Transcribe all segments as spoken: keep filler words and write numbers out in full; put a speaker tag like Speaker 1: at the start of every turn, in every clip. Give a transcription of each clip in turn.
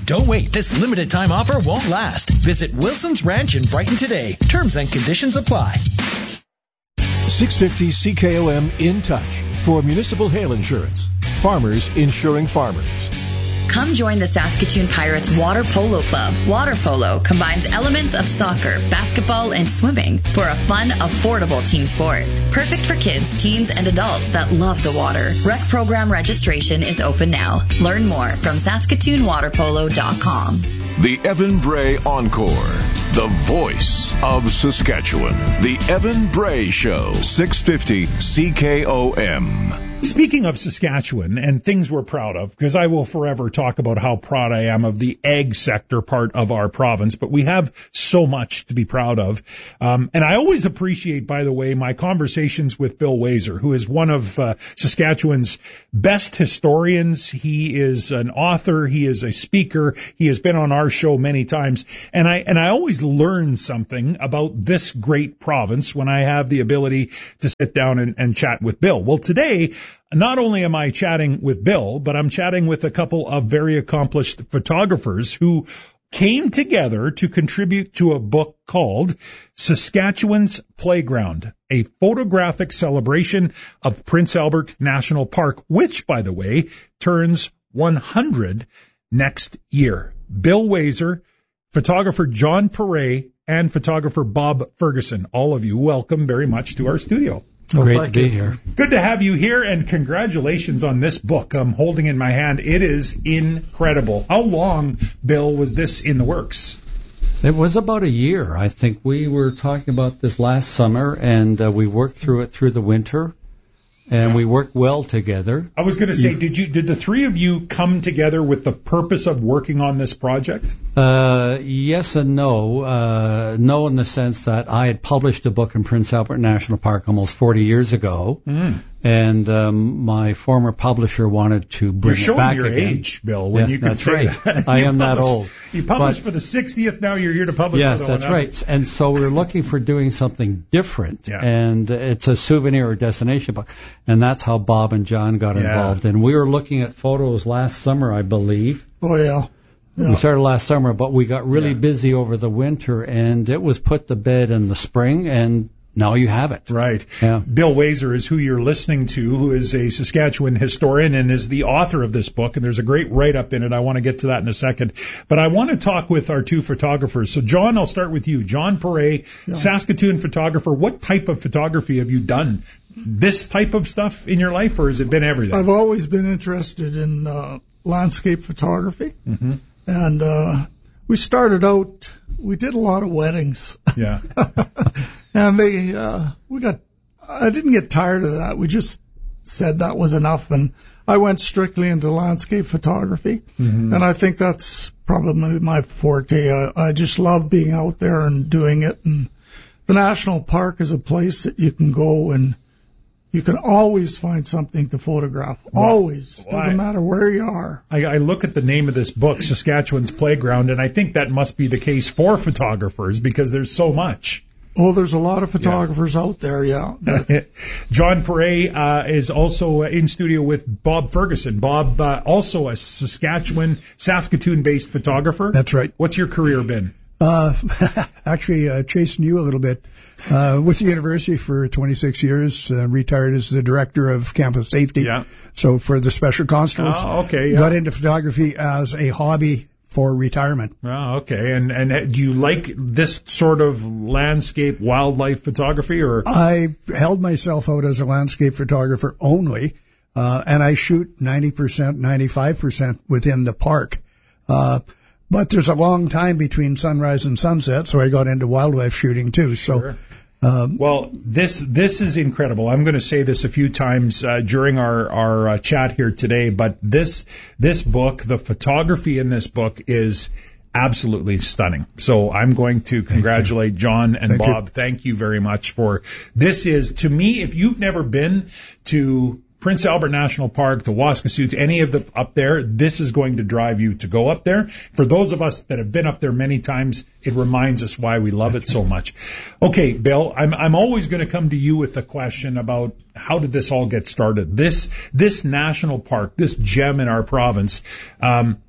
Speaker 1: Don't wait. This limited time offer won't last. Visit Wilson's Ranch in Brighton today. Terms and conditions apply.
Speaker 2: six fifty C K O M In Touch for municipal hail insurance. Farmers insuring farmers.
Speaker 3: Come join the Saskatoon Pirates Water Polo Club. Water polo combines elements of soccer, basketball, and swimming for a fun, affordable team sport. Perfect for kids, teens, and adults that love the water. Rec program registration is open now. Learn more from Saskatoon Water Polo dot com.
Speaker 4: The Evan Bray Encore, the voice of Saskatchewan. The Evan Bray Show, six fifty C K O M.
Speaker 5: Speaking of Saskatchewan and things we're proud of, because I will forever talk about how proud I am of the ag sector part of our province, but we have so much to be proud of. Um, and I always appreciate, by the way, my conversations with Bill Wazer, who is one of uh, Saskatchewan's best historians. He is an author. He is a speaker. He has been on our show many times. And I, and I always learn something about this great province when I have the ability to sit down and, and chat with Bill. Well, today, not only am I chatting with Bill, but I'm chatting with a couple of very accomplished photographers who came together to contribute to a book called Saskatchewan's Playground, a photographic celebration of Prince Albert National Park, which, by the way, turns one hundred next year. Bill Wazer, photographer John Perret, and photographer Bob Ferguson. All of you, welcome very much to our studio.
Speaker 6: Well, Great to be you. here.
Speaker 5: Good to have you here, and congratulations on this book I'm holding in my hand. It is incredible. How long, Bill, was this in the works?
Speaker 6: It was about a year. I think we were talking about this last summer, and uh, we worked through it through the winter, and yeah. we worked well together.
Speaker 5: I was going to say, you, did you did the three of you come together with the purpose of working on this project?
Speaker 6: Uh, yes and no. Uh, no in the sense that I had published a book in Prince Albert National Park almost forty years ago, mm. and um, my former publisher wanted to bring
Speaker 5: you're
Speaker 6: it back
Speaker 5: again. You're showing your age, Bill, when
Speaker 6: yeah,
Speaker 5: you can
Speaker 6: that's
Speaker 5: say
Speaker 6: right.
Speaker 5: that.
Speaker 6: I am that old.
Speaker 5: You published
Speaker 6: but,
Speaker 5: for the sixtieth, now you're here to publish
Speaker 6: yes,
Speaker 5: for the
Speaker 6: that's right. And so we were looking for doing something different,
Speaker 5: yeah. and
Speaker 6: it's a souvenir or destination book, and that's how Bob and John got
Speaker 5: yeah.
Speaker 6: involved. And we were looking at photos last summer, I believe.
Speaker 7: Oh, yeah. Yeah.
Speaker 6: We started last summer, but we got really
Speaker 5: yeah.
Speaker 6: busy over the winter, and it was put to bed in the spring, and now you have it.
Speaker 5: Right.
Speaker 6: Yeah.
Speaker 5: Bill Wazer is who you're listening to, who is a Saskatchewan historian and is the author of this book, and there's a great write-up in it. I want to get to that in a second. But I want to talk with our two photographers. So, John, I'll start with you. John Perret, yeah. Saskatoon photographer. What type of photography have you done? This type of stuff in your life, or has it been everything?
Speaker 7: I've always been interested in uh, landscape photography. Mm-hmm. And uh, we started out, we did a lot of weddings.
Speaker 5: Yeah.
Speaker 7: and they, uh, we got, I didn't get tired of that. We just said that was enough. And I went strictly into landscape photography. Mm-hmm. And I think that's probably my forte. I, I just love being out there and doing it. And the national park is a place that you can go and you can always find something to photograph. Always. Well, Doesn't I, matter where you are.
Speaker 5: I, I look at the name of this book, Saskatchewan's Playground, and I think that must be the case for photographers because there's so much.
Speaker 7: Oh, there's a lot of photographers yeah. out there, yeah.
Speaker 5: John Perret uh, is also in studio with Bob Ferguson. Bob, uh, also a Saskatchewan, Saskatoon-based photographer.
Speaker 8: That's right.
Speaker 5: What's your career been?
Speaker 8: Uh, actually, uh, chasing you a little bit. Uh, with the university for twenty-six years, uh, retired as the director of campus safety.
Speaker 5: Yeah.
Speaker 8: So for the special constables.
Speaker 5: Oh, okay. Yeah.
Speaker 8: Got into photography as a hobby for retirement.
Speaker 5: Oh, okay. And, and do you like this sort of landscape wildlife photography or?
Speaker 8: I held myself out as a landscape photographer only. Uh, and I shoot ninety percent, ninety-five percent within the park. Uh, But there's a long time between sunrise and sunset, so I got into wildlife shooting too. So,
Speaker 5: sure. um, well, this this is incredible. I'm going to say this a few times uh, during our our uh, chat here today, but this this book, the photography in this book is absolutely stunning. So I'm going to congratulate John and
Speaker 8: Thank
Speaker 5: Bob.
Speaker 8: You.
Speaker 5: Thank you very much for this. Is to me, if you've never been to Prince Albert National Park, to Waskesiu, to any of the up there, this is going to drive you to go up there. For those of us that have been up there many times, it reminds us why we love it so much. Okay, Bill, I'm I'm always going to come to you with the question about how did this all get started? This this national park, this gem in our province, um,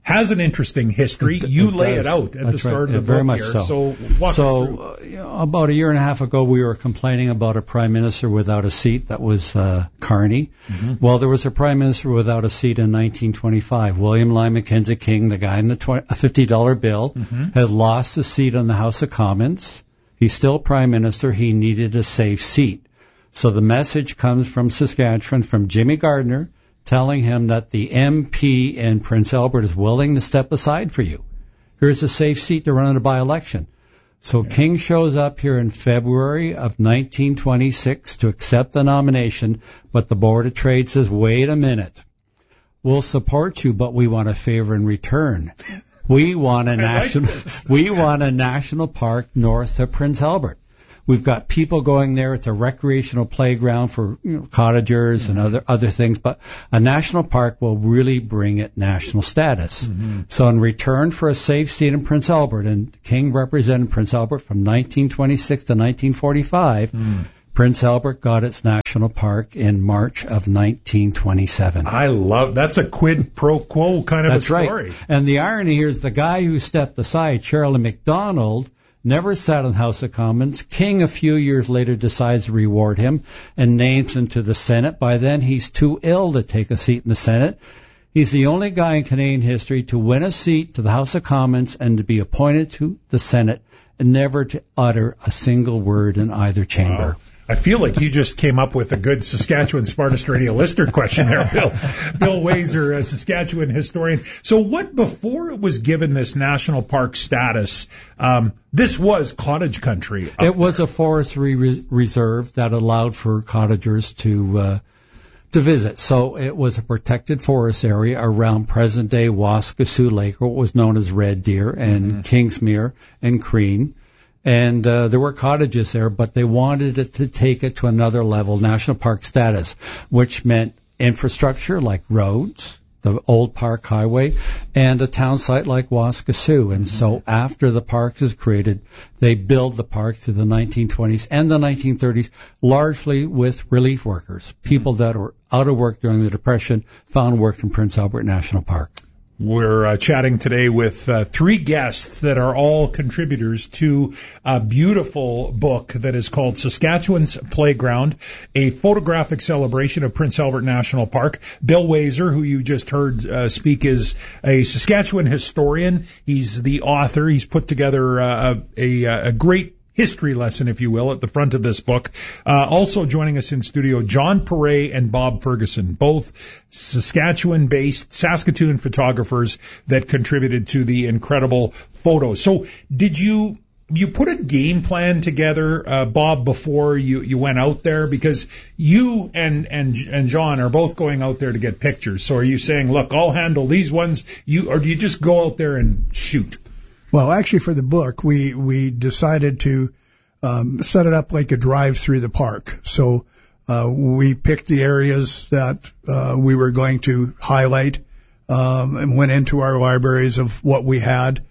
Speaker 5: has an interesting history.
Speaker 6: It,
Speaker 5: you
Speaker 6: it
Speaker 5: lay
Speaker 6: does.
Speaker 5: it out at
Speaker 6: That's
Speaker 5: the start
Speaker 6: right.
Speaker 5: of the
Speaker 6: Very
Speaker 5: book
Speaker 6: much
Speaker 5: here.
Speaker 6: so.
Speaker 5: So walk
Speaker 6: so,
Speaker 5: us through.
Speaker 6: Uh, you know, about a year and a half ago, we were complaining about a prime minister without a seat. That was uh, Carney. Mm-hmm. Well, there was a prime minister without a seat in nineteen twenty-five. William Lyon Mackenzie King, the guy in the twenty, fifty dollar bill, mm-hmm. had lost a seat in the House of Commons. He's still prime minister. He needed a safe seat. So the message comes from Saskatchewan, from Jimmy Gardner, telling him that the M P in Prince Albert is willing to step aside for you. Here's a safe seat to run in a by-election. So yeah. King shows up here in February of nineteen twenty-six to accept the nomination, but the Board of Trade says, wait a minute. We'll support you, but we want a favor in return. We want a national, like we want a national park north of Prince Albert. We've got people going there. It's a recreational playground for you know, cottagers mm-hmm. and other other things. But a national park will really bring it national status. Mm-hmm. So in return for a safe seat in Prince Albert, and King represented Prince Albert from nineteen twenty-six to nineteen forty-five, mm. Prince Albert got its national park in March of nineteen twenty-seven.
Speaker 5: I love that's a quid pro quo kind of
Speaker 6: that's
Speaker 5: a story.
Speaker 6: Right. And the irony here is the guy who stepped aside, Shirley MacDonald, never sat in the House of Commons. King, a few years later, decides to reward him and names him to the Senate. By then, he's too ill to take a seat in the Senate. He's the only guy in Canadian history to win a seat to the House of Commons and to be appointed to the Senate and never to utter a single word in either chamber.
Speaker 5: Wow. I feel like you just came up with a good Saskatchewan Smartest Radio listener question there, Bill. Bill Wazer, a Saskatchewan historian. So what, before it was given this national park status, um, this was cottage country?
Speaker 6: It was a forestry re- reserve that allowed for cottagers to uh, to visit. So it was a protected forest area around present-day Waskesiu Lake, or what was known as Red Deer, and mm-hmm. Kingsmere and Crean. And uh, there were cottages there, but they wanted it to take it to another level, national park status, which meant infrastructure like roads, the old park highway, and a town site like Waskesiu. And mm-hmm. so after the park is created, they build the park through the nineteen twenties and the nineteen thirties, largely with relief workers, people mm-hmm. that were out of work during the Depression, found work in Prince Albert National Park.
Speaker 5: We're uh, chatting today with uh, three guests that are all contributors to a beautiful book that is called Saskatchewan's Playground, a photographic celebration of Prince Albert National Park. Bill Wazer, who you just heard uh, speak, is a Saskatchewan historian. He's the author. He's put together uh, a, a, a great history lesson, if you will, at the front of this book. Uh, also joining us in studio, John Perret and Bob Ferguson, both Saskatchewan-based Saskatoon photographers that contributed to the incredible photos. So did you you put a game plan together, uh, Bob, before you, you went out there? Because you and, and and John are both going out there to get pictures. So are you saying, look, I'll handle these ones, you or do you just go out there and shoot?
Speaker 8: Well, actually, for the book, we we decided to um, set it up like a drive through the park. So uh, we picked the areas that uh, we were going to highlight um, and went into our libraries of what we had.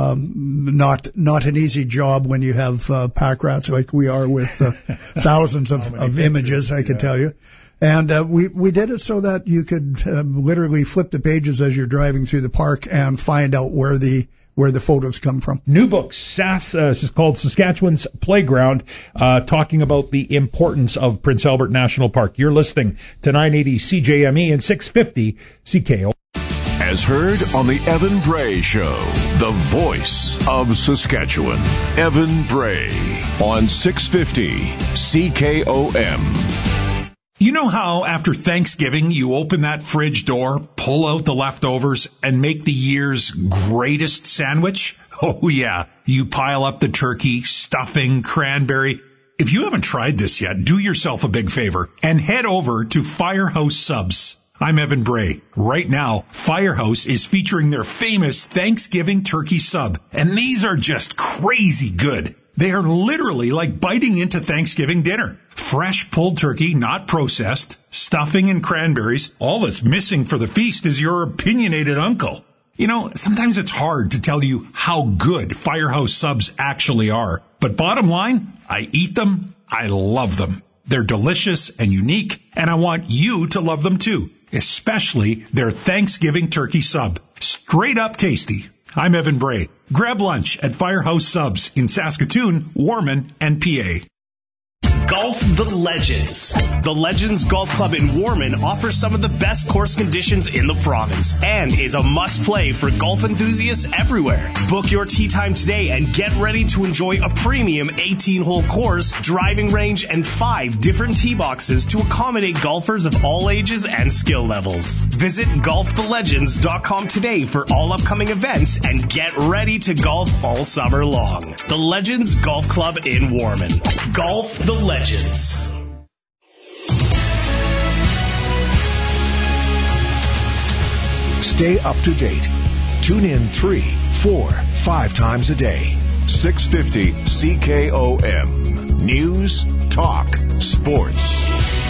Speaker 8: Um, not not an easy job when you have uh, pack rats like we are with uh, thousands of, of images, I can yeah. tell you. And uh, we we did it so that you could uh, literally flip the pages as you're driving through the park and find out where the where the photos come from.
Speaker 5: New book, Sass, uh, is called Saskatchewan's Playground, uh, talking about the importance of Prince Albert National Park. You're listening to nine eighty C J M E and six fifty C K O.
Speaker 4: As heard on the Evan Bray Show, the voice of Saskatchewan, Evan Bray, on six fifty C K O M.
Speaker 1: You know how after Thanksgiving you open that fridge door, pull out the leftovers, and make the year's greatest sandwich? Oh yeah, you pile up the turkey, stuffing, cranberry. If you haven't tried this yet, do yourself a big favor and head over to Firehouse Subs. I'm Evan Bray. Right now, Firehouse is featuring their famous Thanksgiving turkey sub, and these are just crazy good. They are literally like biting into Thanksgiving dinner. Fresh pulled turkey, not processed, stuffing and cranberries. All that's missing for the feast is your opinionated uncle. You know, sometimes it's hard to tell you how good Firehouse subs actually are. But bottom line, I eat them, I love them. They're delicious and unique, and I want you to love them too. especially their Thanksgiving turkey sub. Straight up tasty. I'm Evan Bray. Grab lunch at Firehouse Subs in Saskatoon, Warman, and P A.
Speaker 9: Golf the Legends. The Legends Golf Club in Warman offers some of the best course conditions in the province and is a must-play for golf enthusiasts everywhere. Book your tee time today and get ready to enjoy a premium eighteen-hole course, driving range, and five different tee boxes to accommodate golfers of all ages and skill levels. Visit golf the legends dot com today for all upcoming events and get ready to golf all summer long. The Legends Golf Club in Warman. Golf the Legends.
Speaker 4: Stay up to date. Tune in three, four, five times a day. six fifty C K O M. News, talk, sports.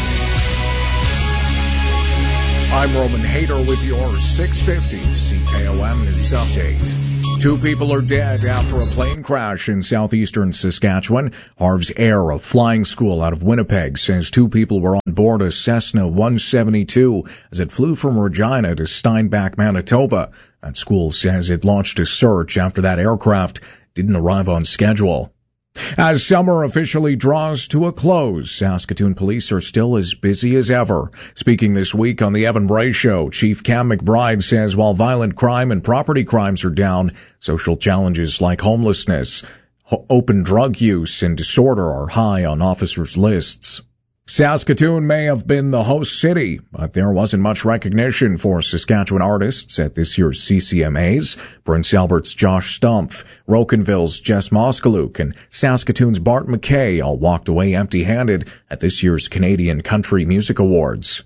Speaker 10: I'm Roman Hader with your six fifty C K O M News Update. Two people are dead after a plane crash in southeastern Saskatchewan. Harv's Air, a flying school out of Winnipeg, says two people were on board a Cessna one seventy-two as it flew from Regina to Steinbach, Manitoba. That school says it launched a search after that aircraft didn't arrive on schedule. As summer officially draws to a close, Saskatoon police are still as busy as ever. Speaking this week on the Evan Bray Show, Chief Cam McBride says while violent crime and property crimes are down, social challenges like homelessness, ho- open drug use, and disorder are high on officers' lists. Saskatoon may have been the host city, but there wasn't much recognition for Saskatchewan artists at this year's C C M As. Prince Albert's Josh Stumpf, Rocanville's Jess Moskaluk, and Saskatoon's Bart McKay all walked away empty-handed at this year's Canadian Country Music Awards.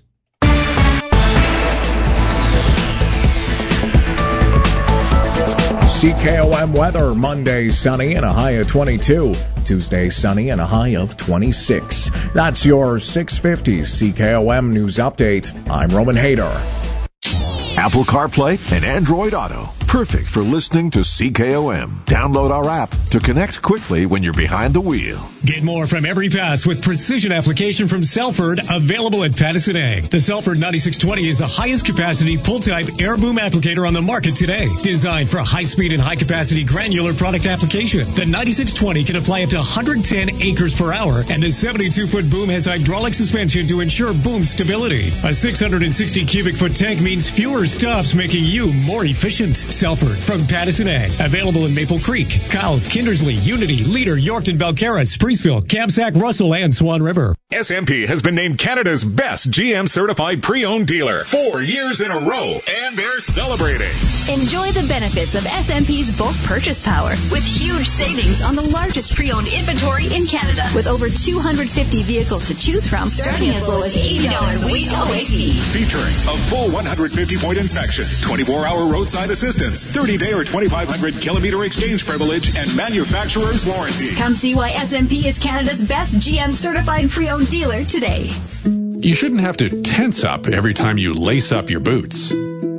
Speaker 10: C K O M weather, Monday sunny and a high of twenty-two. Tuesday sunny and a high of twenty-six. That's your six fifty C K O M News Update. I'm Roman Hader.
Speaker 4: Apple CarPlay and Android Auto. Perfect for listening to C K O M. Download our app to connect quickly when you're behind the wheel.
Speaker 11: Get more from every pass with precision application from Selford, available at Patterson Ag. The Selford ninety-six twenty is the highest capacity pull-type air boom applicator on the market today. Designed for high-speed and high-capacity granular product application, the ninety-six twenty can apply up to one hundred ten acres per hour, and the seventy-two foot boom has hydraulic suspension to ensure boom stability. A six hundred sixty cubic foot tank means fewer stops, making you more efficient. Selford from Patterson Ag. Available in Maple Creek, Kyle, Kindersley, Unity, Leader, Yorkton, Belcarra, Spreeceville, Kamsack, Russell, and Swan River.
Speaker 12: S M P has been named Canada's best G M certified pre-owned dealer four years in a row, and they're celebrating.
Speaker 13: Enjoy the benefits of S M P's bulk purchase power with huge savings on the largest pre-owned inventory in Canada. With over two hundred fifty vehicles to choose from, starting as low as eighty dollars a week O A C.
Speaker 12: Featuring a full one hundred fifty point inspection, twenty-four hour roadside assistance, thirty day or twenty-five hundred kilometer exchange privilege, and manufacturer's warranty.
Speaker 13: Come see why S M P is Canada's best G M certified pre-owned dealer today.
Speaker 14: You shouldn't have to tense up every time you lace up your boots.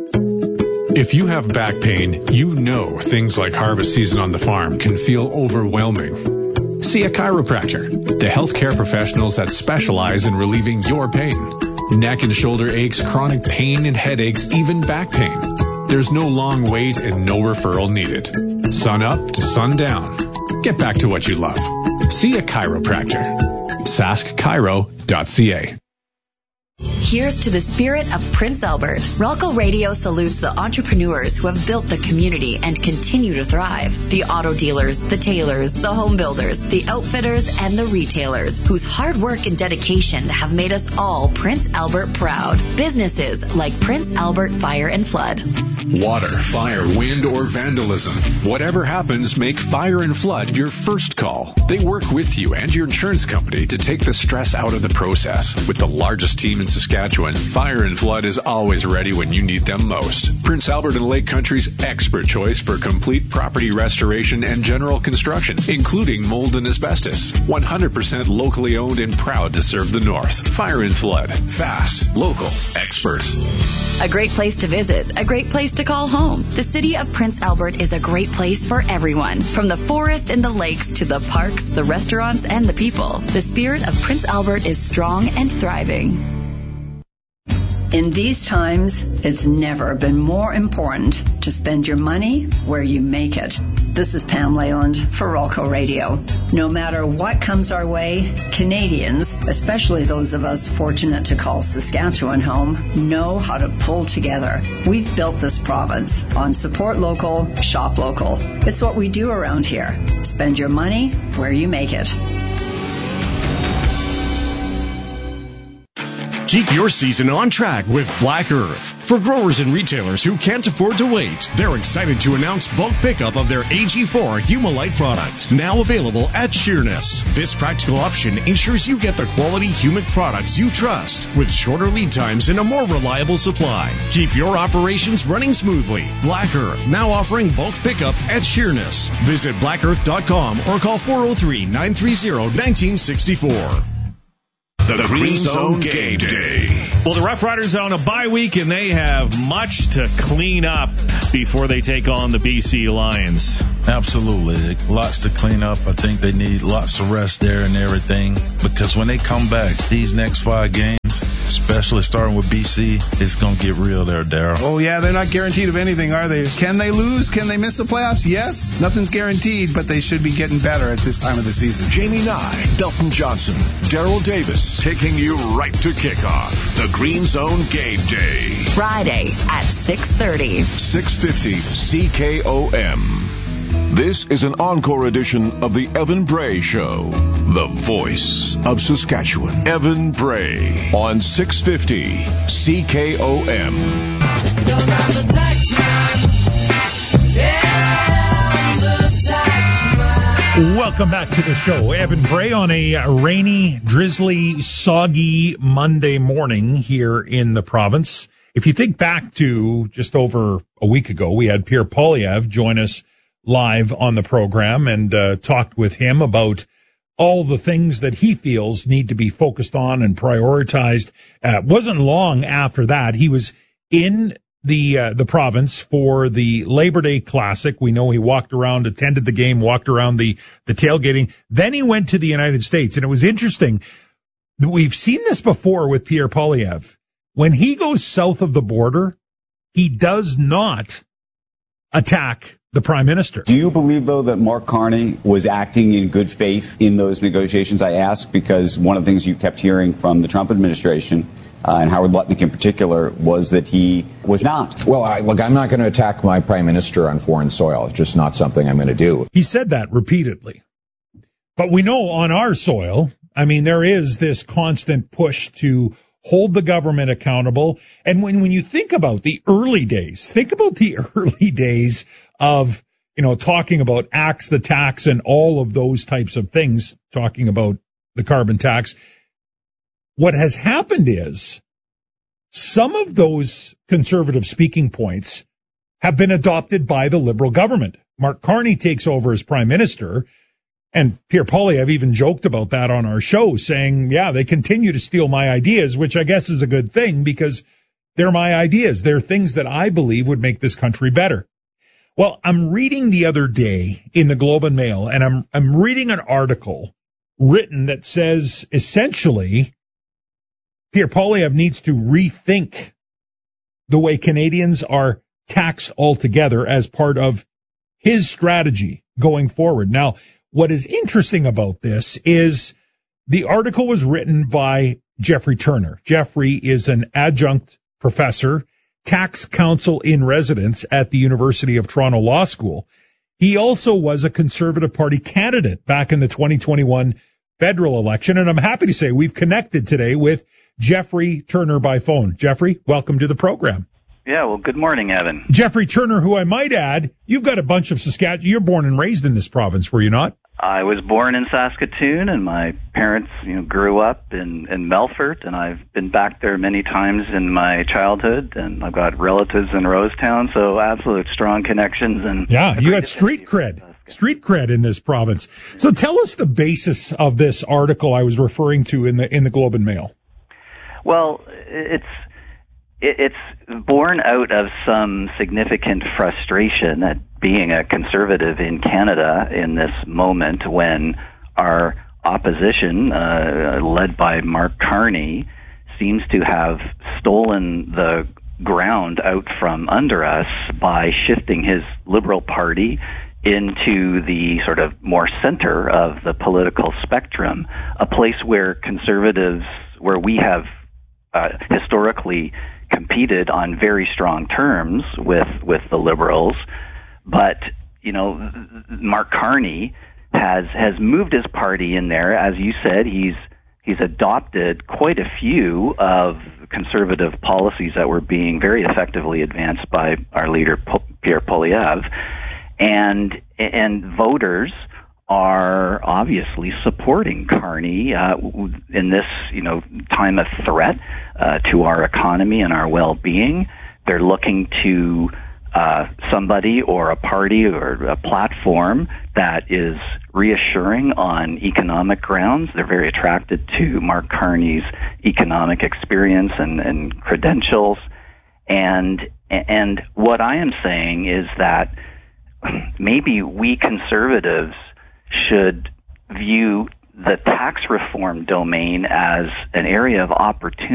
Speaker 14: If you have back pain, you know things like harvest season on the farm can feel overwhelming. See a chiropractor, the healthcare professionals that specialize in relieving your pain. Neck and shoulder aches, chronic pain and headaches, even back pain. There's no long wait and no referral needed. Sun up to sundown. Get back to what you love. See a chiropractor. sask chiro dot c a.
Speaker 3: Here's to the spirit of Prince Albert. Relco Radio salutes the entrepreneurs who have built the community and continue to thrive. The auto dealers, the tailors, the home builders, the outfitters, and the retailers whose hard work and dedication have made us all Prince Albert proud. Businesses like Prince Albert Fire and Flood.
Speaker 14: Water, fire, wind, or vandalism. Whatever happens, make Fire and Flood your first call. They work with you and your insurance company to take the stress out of the process. With the largest team in Saskatchewan, Fire and Flood is always ready when you need them most. Prince Albert and Lake Country's expert choice for complete property restoration and general construction, including mold and asbestos. one hundred percent locally owned and proud to serve the North. Fire and Flood. Fast, local, expert.
Speaker 3: A great place to visit, a great place to call home. The city of Prince Albert is a great place for everyone. From the forest and the lakes to the parks, the restaurants, and the people. The spirit of Prince Albert is strong and thriving.
Speaker 15: In these times, it's never been more important to spend your money where you make it. This is Pam Leyland for Rolco Radio. No matter what comes our way, Canadians, especially those of us fortunate to call Saskatchewan home, know how to pull together. We've built this province on support local, shop local. It's what we do around here. Spend your money where you make it.
Speaker 16: Keep your season on track with Black Earth. For growers and retailers who can't afford to wait, they're excited to announce bulk pickup of their A G four Humalite product, now available at Sheerness. This practical option ensures you get the quality humic products you trust, with shorter lead times and a more reliable supply. Keep your operations running smoothly. Black Earth, now offering bulk pickup at Sheerness. Visit black earth dot com or call four oh three, nine three oh, one nine six four.
Speaker 4: The, the Green Zone Game Day.
Speaker 17: Well, the Rough Riders are on a bye week, and they have much to clean up before they take on the B C Lions.
Speaker 18: Absolutely. Lots to clean up. I think they need lots of rest there and everything, because when they come back, these next five games, especially starting with B C, it's going to get real there, Darryl.
Speaker 19: Oh, yeah, they're not guaranteed of anything, are they? Can they lose? Can they miss the playoffs? Yes. Nothing's guaranteed, but they should be getting better at this time of the season.
Speaker 4: Jamie Nye, Belton Johnson, Daryl Davis, taking you right to kickoff. The Green Zone Game Day.
Speaker 3: Friday at six thirty.
Speaker 4: six fifty C K O M. This is an encore edition of the Evan Bray Show. The voice of Saskatchewan. Evan Bray on six fifty C K O M.
Speaker 5: Welcome back to the show. Evan Bray on a rainy, drizzly, soggy Monday morning here in the province. If you think back to just over a week ago, we had Pierre Poilievre join us live on the program and uh, talked with him about all the things that he feels need to be focused on and prioritized. Uh, wasn't long after that, he was in the uh, the province for the Labor Day Classic. We know he walked around, attended the game, walked around the, the tailgating. Then he went to the United States, and it was interesting. We've seen this before with Pierre Poilievre. When he goes south of the border, he does not attack the Prime Minister.
Speaker 20: Do you believe, though, that Mark Carney was acting in good faith in those negotiations? I ask because one of the things you kept hearing from the Trump administration, uh, and Howard Lutnick in particular, was that he was not.
Speaker 10: Well, I, look, I'm not going to attack my Prime Minister on foreign soil. It's just not something I'm going to do.
Speaker 5: He said that repeatedly. But we know on our soil, I mean, there is this constant push to hold the government accountable. And when, when you think about the early days, think about the early days of, you know, talking about axe the tax and all of those types of things, talking about the carbon tax. What has happened is some of those conservative speaking points have been adopted by the Liberal government. Mark Carney takes over as Prime Minister. And Pierre Poilievre even joked about that on our show, saying, yeah, they continue to steal my ideas, which I guess is a good thing because they're my ideas. They're things that I believe would make this country better. Well, I'm reading the other day in the Globe and Mail, and I'm I'm reading an article written that says essentially Pierre Poilievre needs to rethink the way Canadians are taxed altogether as part of his strategy going forward. Now, what is interesting about this is the article was written by Jeffrey Turner. Jeffrey is an adjunct professor, tax counsel in residence at the University of Toronto Law School. He also was a Conservative Party candidate back in the twenty twenty-one federal election. And I'm happy to say we've connected today with Jeffrey Turner by phone. Jeffrey, welcome to the program.
Speaker 21: Yeah, well, good morning, Evan.
Speaker 5: Jeffrey Turner, who I might add, you've got a bunch of Saskatchewan. You're born and raised in this province, were you not?
Speaker 21: I was born in Saskatoon, and my parents, you know, grew up in, in Melfort, and I've been back there many times in my childhood, and I've got relatives in Rosetown, so absolute strong connections. And
Speaker 5: yeah, you got street cred, street cred in this province. So tell us the basis of this article I was referring to in the in the Globe and Mail.
Speaker 21: Well, it's it's born out of some significant frustration at being a conservative in Canada in this moment when our opposition, uh, led by Mark Carney, seems to have stolen the ground out from under us by shifting his Liberal Party into the sort of more center of the political spectrum, a place where conservatives, where we have uh, historically competed on very strong terms with with the Liberals, but you know, Mark Carney has has moved his party in there. As you said, he's he's adopted quite a few of conservative policies that were being very effectively advanced by our leader Pierre Poilievre. And and voters are obviously supporting Carney uh, in this, you know, time of threat uh, to our economy and our well-being. They're looking to uh, somebody or a party or a platform that is reassuring on economic grounds. They're very attracted to Mark Carney's economic experience and, and credentials. And and what I am saying is that maybe we conservatives should view the tax reform domain as an area of opportunity